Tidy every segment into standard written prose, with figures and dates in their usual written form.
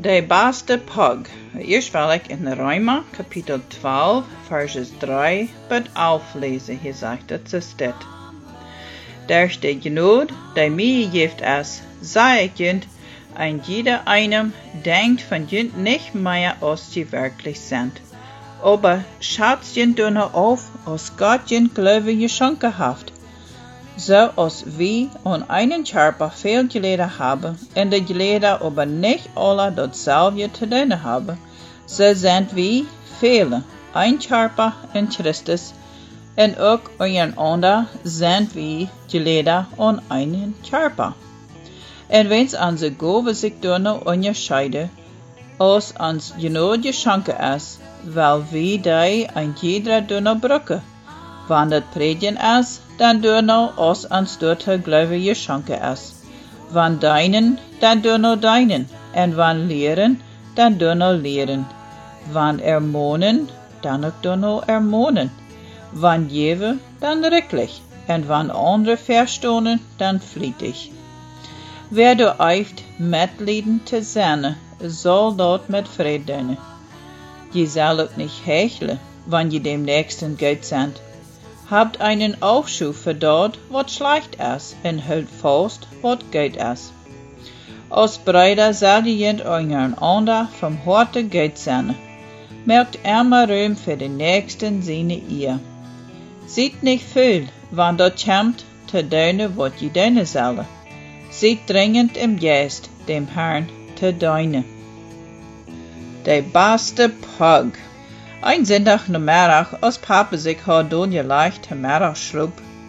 De beste pug. Eerst wil ik in Römer, kapitel 12, verses 3 tot 11 lezen. Hier sagt het staat. Daar steht genoeg, die mij geeft es, sei ik jent, en jeder einem denkt von jent nicht mehr, als sie wirklich sind. Aber schaut jent nur auf, als Gott jent Glaube geschenkt hat. So als wir an einen Körper viel geleden haben, und die geleden aber nicht alle dasselbe zu tun haben, so sind wir viele, ein Körper in Christus, und auch einander sind wir geleden an einen Körper. Und wenn unsere Gabe sich danach unterscheidet, als uns genug geschenkt ist, weil wir die ein jeder danach brauchen. Wenn das Predigen ist, dann danach als uns dort Glaube geschenkt ist. Wenn deinen, dann danach deinen. Und wenn lehren, dann danach lehren. Wenn ermahnen, dann auch danach ermahnen. Wenn geben, dann wirklich. Und wenn andere verstehen, dann flietig. Wer du eift Mitleiden zu sein, soll dort mit Frieden dienen. Je soll auch nicht hecheln, wenn je dem Nächsten gut sind. Habt einen Aufschub für dort, was schlecht ist, und hält fast, was gut ist. Als Brüder soll je einander vom Horte gut sein. Merkt immer Ruhm für den Nächsten seine Ehe. Seht nicht viel, wann dort kommt, zu dienen, was je dienen soll. Seht dringend im Geist, dem Herrn zu dienen. De beste pug. Ein Sondagnamiddag, als Papa sich had doorgelegd te middag sloop,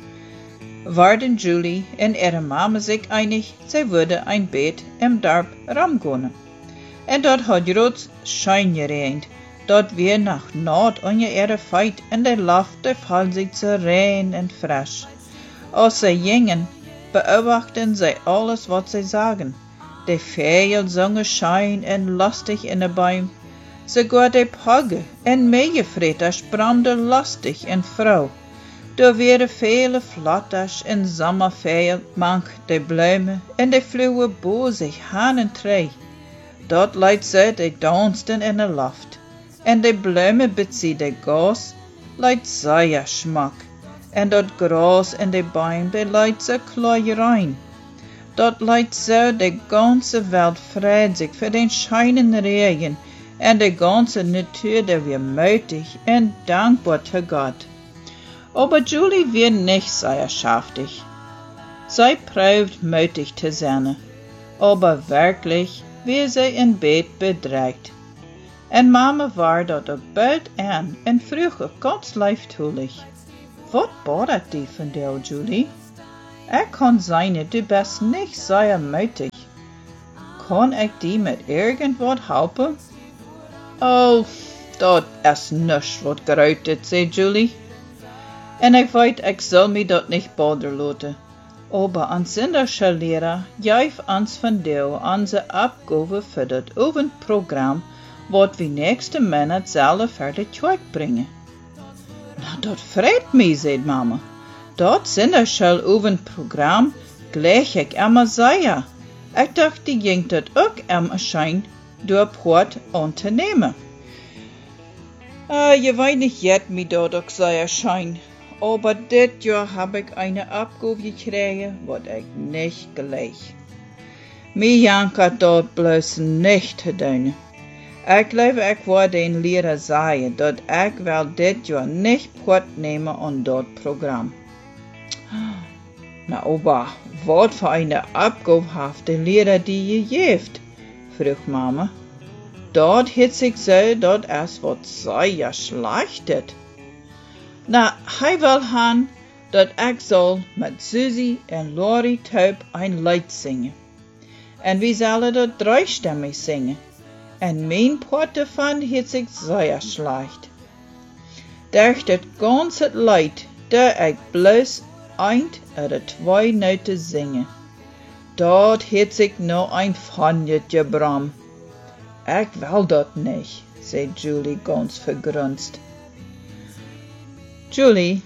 waren Julie en ihre Mama sich einig, sie würde ein Bett im Dorf rumgehen. Und dort hat groß Schein geregnet, dort wir nach Nord an ihre Feit in der Luft fall sich so rein und frisch. Als sie gingen, beobachten sie alles, was sie sagen. Die Vögel sangen schein und lustig in den Bäumen. Sogar die Pugge en Meegefreter spramde lustig en vrouw. Da wären viele Flatters en Sommervögel, manch die Blumen en die flogen bo sich han en tree. Dort leidt sie die dansten in de Luft. En die Blumen bezie die Gas, leidt sehr Schmack. En dort Gras en die Bäume, die leidt sie Kleierein. Dort leidt so die ganze Welt freut sich für den scheinenden Regen, en de ganze Natur der wir mutig und dankbar zu Gott. Aber Julie wird nicht sehr schaftig. Sie prüft mutig zu sein, aber wirklich wird sie im Bett bedrängt. Und Mama war dort auch bald an und früher ganz leichttulich. Was bothert die von dir, Julie? Kann sein, du bist nicht sehr mutig. Kann ich die mit irgendwas helfen? Oh, dat is niks wat geruitet, zei Julie. En ik weet, ik zal me dat niet bothern laten. Aber an Sonderschallehrer geef ons vandaag onze Abgabe für das Abendprogramm, wat we nächste Monat zelf fertig bringen. Na, dat freut mich, zei Mama. Dat Sonderschall-Abendprogramm gleich ik immer sehr. Ik dacht, die ging dat ook immer schein, door Port unternehmen. Je weet nicht jetzt, wie dort auch sehr schein. Aber dit Jahr hab ich eine Abgabe gekriegt, was ich nicht gleich. Mir jankert dort bloß nicht zu tun. Ich glaube, ich war den Lehrer sagen, dass ich will dit Jahr nicht Port nehmen an dort Programm. Na, aber was für eine Abgabe hat der Lehrer die gegeben? Frug Mama. Dort hat sich so, dort es wat sehr schlechtet. Na, hij will han, dat ich soll mit Susi und Lori Taub ein Lied singen. Und wir sollen dort dreistimmig singen. Und mein Part davon hat sich sehr schlecht. Durch das ganze Lied, da ich bloß ein oder zwei Noten singen. Dort hat sich noch ein Fanjet gebrannt. Ich will dat nicht, sagt Julie ganz vergrunzt. Julie,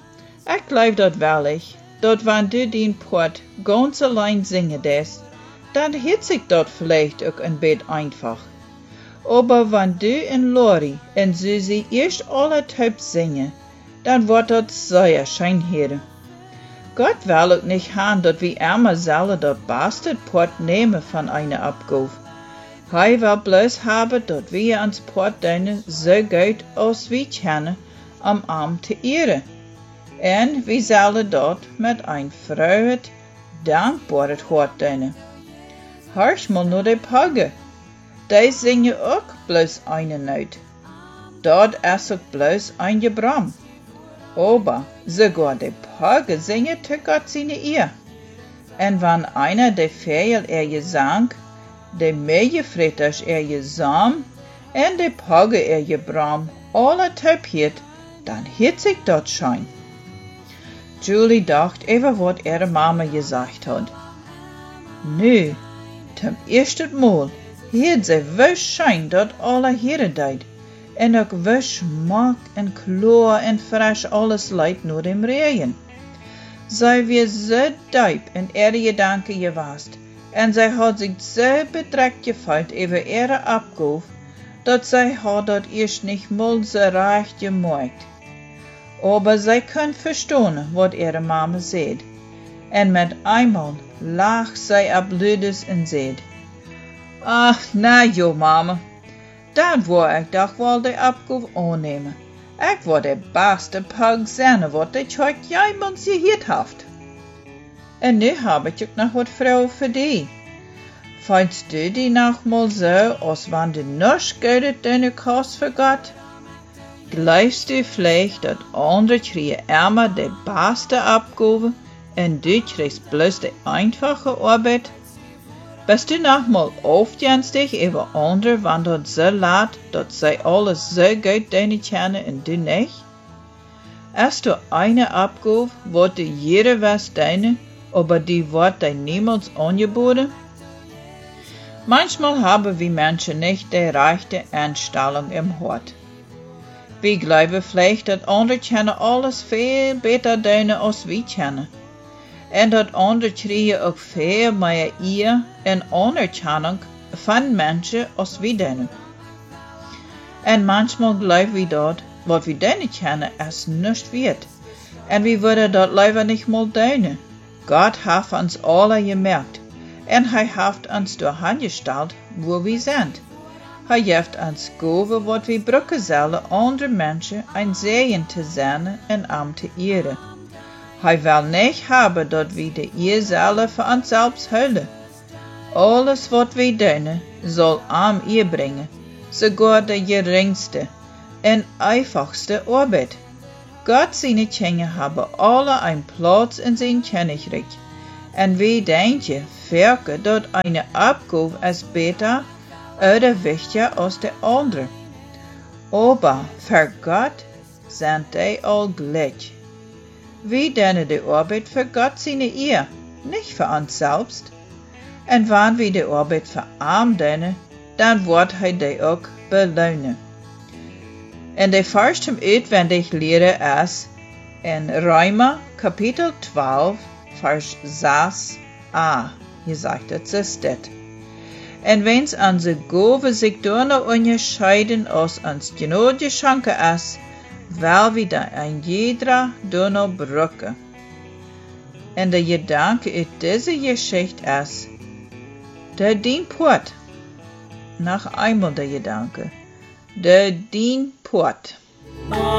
ich glaub dat will ich, dat wenn du den Part ganz allein singen lässt, dann hielt sich dort vielleicht auch ein Bett einfach. Aber wenn du und Lori und Susi erst alle Typ singen, dann wird dort sehr schön hier. Gott will auch nicht haben, dass wir einmal selber dort Bastardport nehmen von einer Abgabe. Hij will bloß haben, dass wir uns Port deine so gut als wir kennen, am Arm zu ehren. Und wir sollen dort mit ein frohes, dankbares Hort deine. Hörst mal nur die Pagge. Die singen auch bloß eine Note. Dort ist auch bloß ein Gebram. Aber sogar die Pagge singen zu Gott seine Ehr. Und wenn einer der Fehl Gesang, de meejefritters Gesam en de Pagge Gebram alle typiert, dann hielt sich dort schein. Julie dacht even wat ihre Mama gesagt hat. Nu, zum ersten Mal hielt sie wisch schein dort alle Hieren deed, en ook wisch mak en klar en frisch alles leid nur dem Regen. Zij weer so diep in ihre Gedanken gewast, en zij had zich so bedreckt gefühlt über ihre Abgabe, dass zij had dat eerst nicht mal so recht gemerkt. Aber zij kon verstehen, wat ihre Mama sagt, en mit einmal lag zij abludes en zei, ach, na jo, Mama, dan wou ik doch wel de Abgabe aannemen. Ik wou de beste Pug zijn wat de Tjok jemals gehierd heeft. En nu heb ik ook nog wat vrouw voor die. Findest du die nog mal so, als wenn du noch Geld deine Kost vergat? Glaubst du vielleicht, dass andere kriegen immer die beste Abgabe und du kriegst bloß die einfache Arbeit? Bist du noch mal aufgenstig über andere, wenn dort so laat, dass sie alles so gut deine kennen und du nicht? Hast du eine Abgabe, wo du jeder was deine, aber die wird dir niemals angeboten? Manchmal haben wir Menschen nicht die rechte Einstellung im Hort. Wir glauben vielleicht, dass andere kennen alles viel besser deine als wir kennen. Und dass andere kriegen auch viel mehr Ehr und Anerkennung von Menschen als wir deine. Und manchmal glauben wir dort, was wir deine kennen, es nicht wird. Und wir würden dort leider nicht mal deine. Gott hat uns alle gemerkt. Und hij heeft ons doorgesteld wo wir sind. Hij heeft ons gegeven wat we brücken zullen andere Menschen ein Segen zu sein und te ehren. Hij will nicht haben, dass wir die Ehe zullen für uns selbst holen. Alles wat wir tun, soll ihr bringen, sogar die geringste und einfachste Arbeit. Gott seine Kinder haben alle einen Platz in sein Königreich. Und wie denken, verke, dass eine Abgabe ist besser oder wichtiger als die andere. Aber für Gott sind die all gleich. Wir tun die Arbeit für Gott seine Ehe, nicht für uns selbst. Und wenn wir die Arbeit für arm tun, dann wird er die auch belohnen. Und der Vers zum auswendig Lehre ist in Römer Kapitel 12, Vers 6a, gesagt, das ist das. Und wenn's unsere Gabe sich dadurch unterscheiden, als uns genau geschenkt ist, weil wir da ein jeder dadurch brücken. Und der Gedanke in dieser Geschichte ist, der dient Port. Noch einmal der Gedanke, der dient Port.